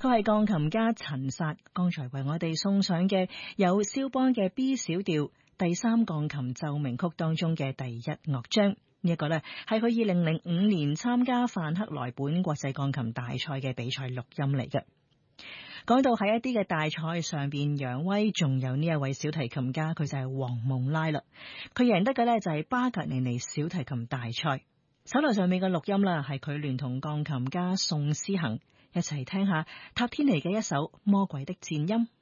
佢係鋼琴家陳薩，剛才為我哋送上嘅有肖邦嘅 B 小調第三鋼琴奏鳴曲當中嘅第一樂章。呢一個呢係佢2005年參加范克萊本國際鋼琴大賽嘅比賽錄音嚟嘅。講到喺一啲嘅大賽上邊揚威，仲有呢一位小提琴家，佢就係黃蒙拉啦。佢贏得嘅呢就係巴格尼尼小提琴大賽。手頭上面嘅錄音啦，係佢聯同鋼琴家宋思恒一齊聽下塔天尼嘅一首《魔鬼的顫音》。